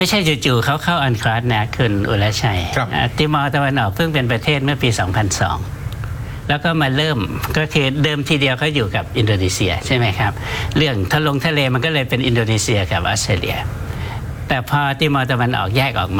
ไม่ใช่จู่ๆเขาเข้าอันคลาสนะคุณอุลชัยติมอร์ตะวันออกเพิ่งเป็นประเทศเมื่อปี 2002 แล้วก็มาเริ่มก็คือเดิมทีเดียวเขาอยู่กับอินโดนีเซียใช่ไหมครับเรื่องทะเลมันก็เลยเป็นอินโดนีเซียกับออสเตรเลียแต่พอติมอร์ตะวันออกแยกออกมา